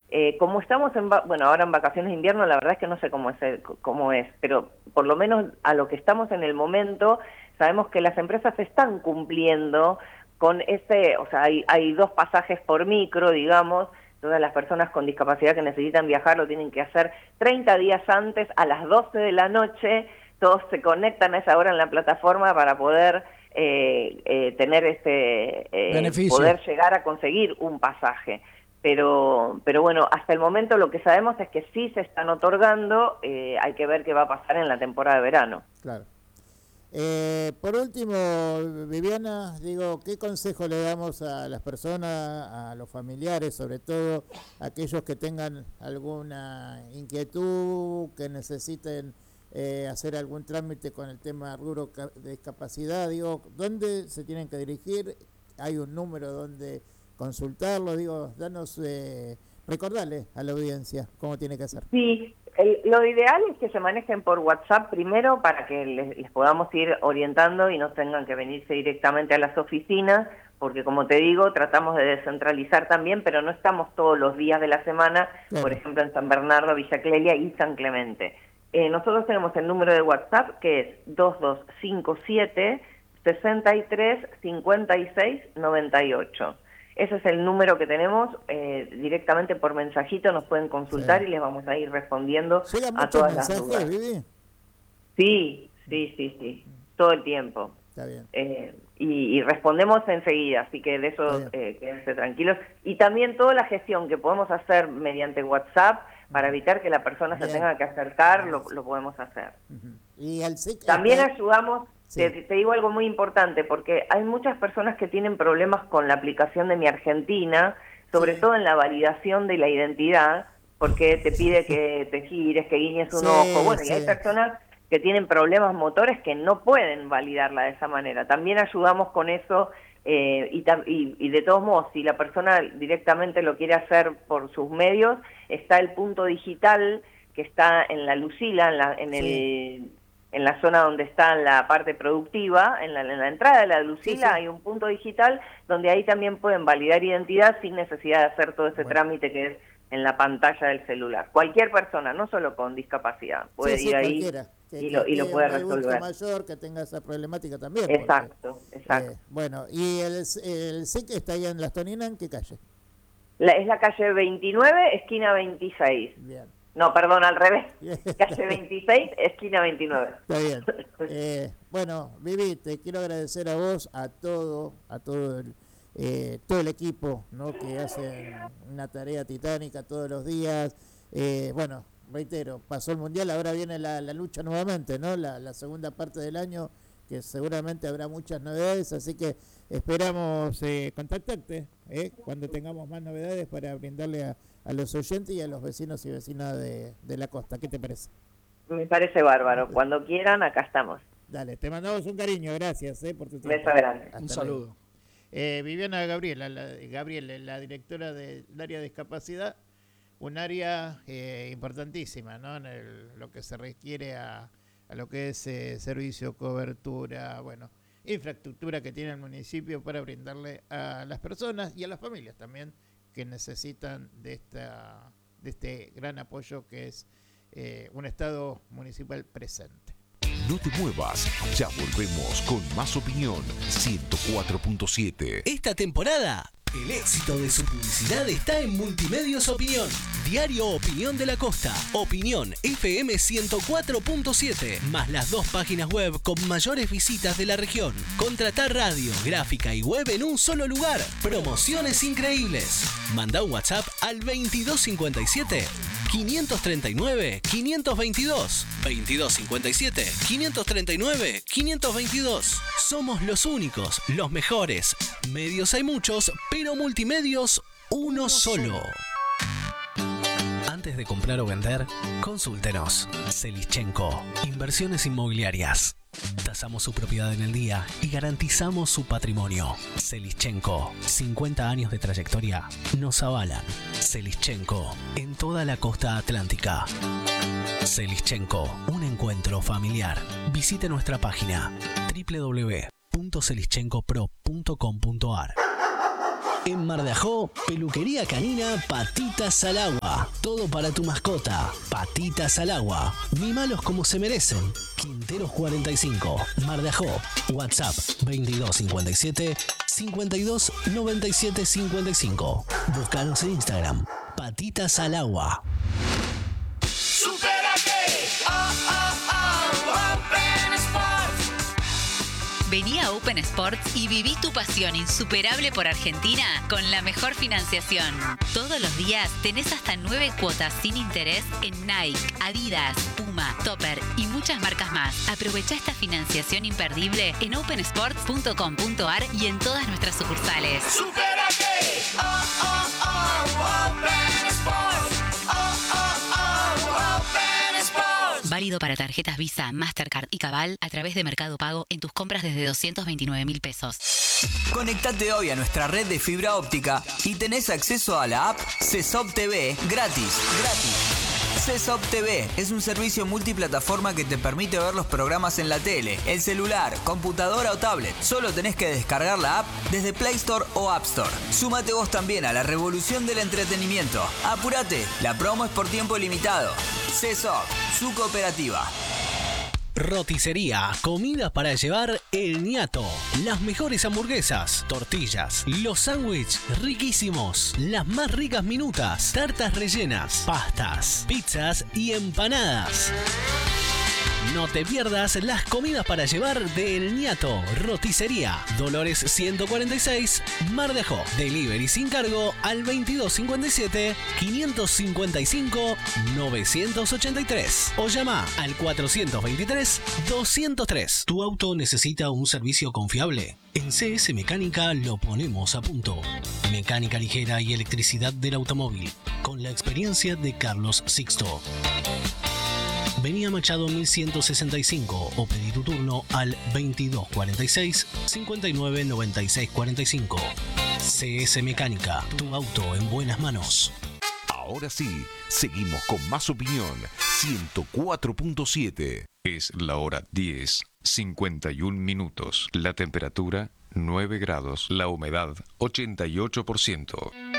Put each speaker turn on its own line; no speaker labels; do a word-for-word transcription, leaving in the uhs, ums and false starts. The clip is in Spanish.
Eh, como estamos en, va- bueno, ahora en vacaciones de invierno, la verdad es que no sé cómo es, el- cómo es, pero por lo menos a lo que estamos en el momento, sabemos que las empresas están cumpliendo con ese, o sea, hay, hay dos pasajes por micro, digamos. Todas las personas con discapacidad que necesitan viajar lo tienen que hacer treinta días antes, a las doce de la noche, todos se conectan a esa hora en la plataforma para poder eh, eh, tener este, eh,
Beneficio.
poder llegar a conseguir un pasaje. Pero, pero bueno, hasta el momento lo que sabemos es que sí se están otorgando, eh, hay que ver qué va a pasar en la temporada de verano.
Claro. Eh, por último, Viviana, digo, ¿qué consejo le damos a las personas, a los familiares, sobre todo aquellos que tengan alguna inquietud, que necesiten eh, hacer algún trámite con el tema rubro de discapacidad? Digo, ¿dónde se tienen que dirigir? ¿Hay un número donde consultarlo? Digo, danos, eh, recordarle a la audiencia cómo tiene que hacer.
Sí, el, lo ideal es que se manejen por WhatsApp primero para que les, les podamos ir orientando y no tengan que venirse directamente a las oficinas, porque como te digo, tratamos de descentralizar también, pero no estamos todos los días de la semana,
Claro.
por ejemplo en San Bernardo, Villa Clelia y San Clemente. Eh, nosotros tenemos el número de WhatsApp que es dos dos cinco siete, seis tres, cinco seis, nueve ocho. Ese es el número que tenemos, eh, directamente por mensajito nos pueden consultar, sí, y les vamos a ir respondiendo a todas las dudas.
Vivi?
Sí, sí, sí, sí, todo el tiempo.
Está bien.
Eh, y, y respondemos enseguida, así que de eso eh, quédense tranquilos. Y también toda la gestión que podemos hacer mediante WhatsApp para evitar que la persona bien. se tenga que acercar, lo, lo podemos hacer.
Uh-huh. Y el S I C
también
está...
ayudamos...
Sí.
Te, te digo algo muy importante, porque hay muchas personas que tienen problemas con la aplicación de Mi Argentina, sobre sí. todo en la validación de la identidad, porque te pide que te gires, que guiñes un sí, ojo. Bueno, sí. y hay personas que tienen problemas motores que no pueden validarla de esa manera. También ayudamos con eso, eh, y, y, y de todos modos, si la persona directamente lo quiere hacer por sus medios, está el punto digital que está en la Lucila, en, la, en sí. el... en la zona donde está la parte productiva, en la, en la entrada de la Lucila, sí, sí. hay un punto digital donde ahí también pueden validar identidad sin necesidad de hacer todo ese bueno. trámite que es en la pantalla del celular. Cualquier persona, no solo con discapacidad, puede
sí,
ir
sí,
ahí
que,
y,
que,
lo, y lo puede
un
resolver.
mayor que tenga esa problemática también.
Exacto,
porque,
exacto.
Eh, bueno, ¿y el, el S I C está ahí en Las Toninas, en qué calle?
La, es la calle veintinueve, esquina veintiséis.
Bien.
No, perdón, al revés. Calle veintiséis, esquina veintinueve.
Está bien. Eh, bueno, Vivi, te quiero agradecer a vos, a todo, a todo el, eh, todo el equipo, ¿no? Que hacen una tarea titánica todos los días. Eh, bueno, reitero, pasó el Mundial, ahora viene la, la lucha nuevamente, ¿no? La, la segunda parte del año, que seguramente habrá muchas novedades, así que esperamos eh, contactarte eh, cuando tengamos más novedades para brindarle a, a los oyentes y a los vecinos y vecinas de, de la costa. ¿Qué te parece?
Me parece bárbaro. Cuando quieran, acá estamos.
Dale, te mandamos un cariño, gracias eh, por tu tiempo.
Beso grande.
Hasta
un saludo.
Eh, Viviana Gabriela, la, Gabriela, la directora del área de discapacidad, un área eh, importantísima, ¿no? En el, lo que se requiere a, a lo que es eh, servicio, cobertura, bueno, infraestructura que tiene el municipio para brindarle a las personas y a las familias también que necesitan de esta de este gran apoyo que es eh, un Estado municipal presente.
No te muevas, ya volvemos con más opinión ciento cuatro punto siete.
Esta temporada, el éxito de su publicidad está en Multimedios Opinión. Diario Opinión de la Costa. Opinión F M ciento cuatro punto siete. Más las dos páginas web con mayores visitas de la región. Contratar radio, gráfica y web en un solo lugar. Promociones increíbles. Manda un WhatsApp al veintidós cincuenta y siete, quinientos treinta y nueve, quinientos veintidós. veintidós cincuenta y siete, quinientos treinta y nueve, quinientos veintidós. Somos los únicos, los mejores. Medios hay muchos, pero multimedios uno solo. Antes de comprar o vender, consúltenos. Selischenko, Inversiones Inmobiliarias. Tasamos su propiedad en el día y garantizamos su patrimonio. Selischenko, cincuenta años de trayectoria nos avalan. Selischenko, en toda la costa atlántica. Selischenko, un encuentro familiar. Visite nuestra página doble u doble u doble u punto selischenko pro punto com punto a r. En Mar de Ajó, peluquería canina Patitas al Agua. Todo para tu mascota. Patitas al agua. Mimalos como se merecen. Quinteros cuarenta y cinco. Mar de Ajó. WhatsApp veintidós cincuenta y siete cincuenta y dos noventa y siete cincuenta y cinco. Búscanos en Instagram. Patitas al agua.
Vení a Open Sports y viví tu pasión insuperable por Argentina con la mejor financiación. Todos los días tenés hasta nueve cuotas sin interés en Nike, Adidas, Puma, Topper y muchas marcas más. Aprovecha esta financiación imperdible en open sports punto com punto a r y en todas nuestras sucursales. ¡Supérate! Oh, oh, oh, Open Sports. Oh, oh, oh, Open Sports. Válido para tarjetas Visa, Mastercard y Cabal a través de Mercado Pago en tus compras desde doscientos veintinueve mil pesos.
Conectate hoy a nuestra red de fibra óptica y tenés acceso a la app C E S O P T V gratis. Gratis. C E S O P T V es un servicio multiplataforma que te permite ver los programas en la tele, el celular, computadora o tablet. Solo tenés que descargar la app desde Play Store o App Store. Súmate vos también a la revolución del entretenimiento. Apúrate, la promo es por tiempo limitado. C E S O P, su cooperativa.
Roticería, comida para llevar El Ñato. Las mejores hamburguesas, tortillas, los sándwiches riquísimos, las más ricas minutas, tartas rellenas, pastas, pizzas y empanadas. No te pierdas las comidas para llevar de El Ñato. Roticería, Dolores ciento cuarenta y seis, Mar de Ajó. Delivery sin cargo al veintidós cincuenta y siete, quinientos cincuenta y cinco, novecientos ochenta y tres. O llama al cuatrocientos veintitrés, doscientos tres. ¿Tu auto necesita un servicio confiable? En C S Mecánica lo ponemos a punto. Mecánica ligera y electricidad del automóvil. Con la experiencia de Carlos Sixto. Vení a Machado mil ciento sesenta y cinco o pedí tu turno al veintidós cuarenta y seis, cincuenta y nueve noventa y seis cuarenta y cinco. C S Mecánica, tu auto en buenas manos.
Ahora sí, seguimos con más opinión. ciento cuatro punto siete. Es la hora diez, cincuenta y un minutos. La temperatura nueve grados. La humedad ochenta y ocho por ciento.